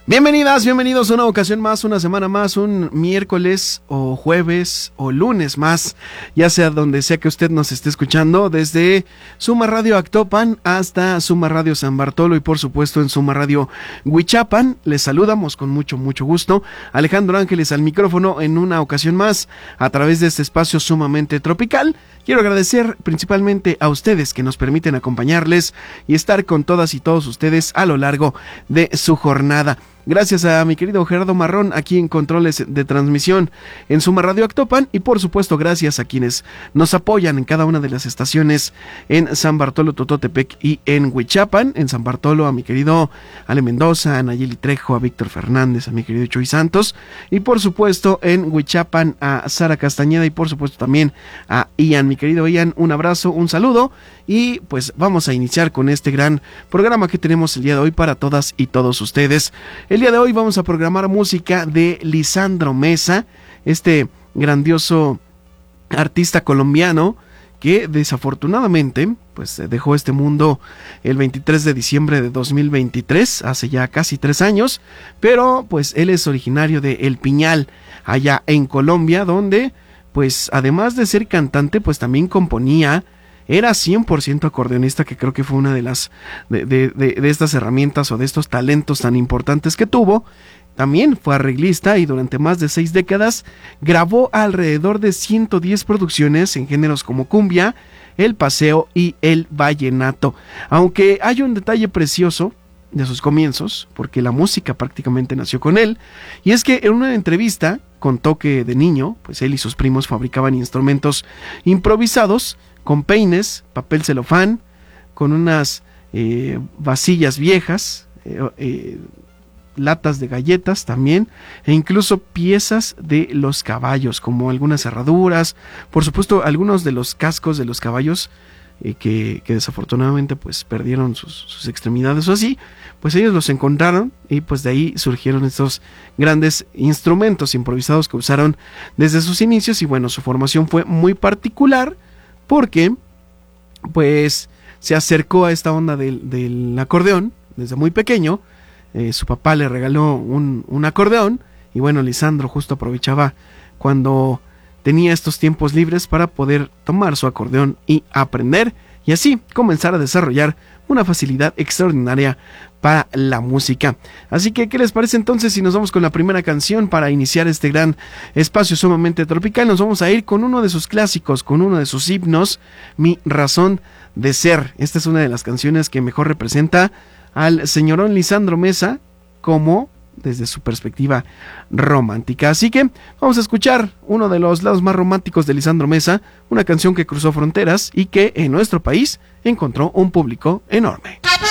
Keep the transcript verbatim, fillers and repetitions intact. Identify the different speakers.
Speaker 1: Bienvenidas, bienvenidos a una ocasión más, una semana más, un miércoles o jueves o lunes más, ya sea donde sea que usted nos esté escuchando, desde Suma Radio Actopan hasta Suma Radio San Bartolo y por supuesto en Suma Radio Huichapan. Les saludamos con mucho, mucho gusto. Alejandro Ángeles al micrófono en una ocasión más a través de este espacio sumamente tropical. Quiero agradecer principalmente a ustedes que nos permiten acompañarles y estar con todas y todos ustedes a lo largo de su jornada. Gracias a mi querido Gerardo Marrón aquí en controles de transmisión en Suma Radio Actopan y por supuesto gracias a quienes nos apoyan en cada una de las estaciones en San Bartolo, Tototepec y en Huichapan. En San Bartolo a mi querido Ale Mendoza, a Nayeli Trejo, a Víctor Fernández, a mi querido Chuy Santos y por supuesto en Huichapan a Sara Castañeda y por supuesto también a Ian. Mi querido Ian, un abrazo, un saludo y pues vamos a iniciar con este gran programa que tenemos el día de hoy para todas y todos ustedes. El día de hoy vamos a programar música de Lisandro Mesa, este grandioso artista colombiano que desafortunadamente pues dejó este mundo el veintitrés de diciembre de dos mil veintitrés, hace ya casi tres años, pero pues él es originario de El Piñal, allá en Colombia, donde pues además de ser cantante pues también componía. Era cien por ciento acordeonista, que creo que fue una de las de, de, de, de estas herramientas o de estos talentos tan importantes que tuvo. También fue arreglista y durante más de seis décadas grabó alrededor de ciento diez producciones en géneros como cumbia, el paseo y el vallenato. Aunque hay un detalle precioso de sus comienzos, porque la música prácticamente nació con él, y es que en una entrevista contó que de niño, pues él y sus primos fabricaban instrumentos improvisados con peines, papel celofán, con unas eh, vasillas viejas, eh, eh, latas de galletas también, e incluso piezas de los caballos, como algunas herraduras, por supuesto algunos de los cascos de los caballos, eh, que, que desafortunadamente pues perdieron sus, sus extremidades o así, pues ellos los encontraron y pues de ahí surgieron estos grandes instrumentos improvisados que usaron desde sus inicios. Y bueno, su formación fue muy particular, porque pues se acercó a esta onda del, del acordeón desde muy pequeño. Eh, su papá le regaló un, un acordeón y bueno, Lisandro justo aprovechaba cuando tenía estos tiempos libres para poder tomar su acordeón y aprender y así comenzar a desarrollar una facilidad extraordinaria para la música. Así que, ¿qué les parece entonces si nos vamos con la primera canción para iniciar este gran espacio sumamente tropical? Nos vamos a ir con uno de sus clásicos, con uno de sus himnos, Mi Razón de Ser. Esta es una de las canciones que mejor representa al señorón Lisandro Mesa como desde su perspectiva romántica. Así que vamos a escuchar uno de los lados más románticos de Lisandro Mesa, una canción que cruzó fronteras y que en nuestro país encontró un público enorme.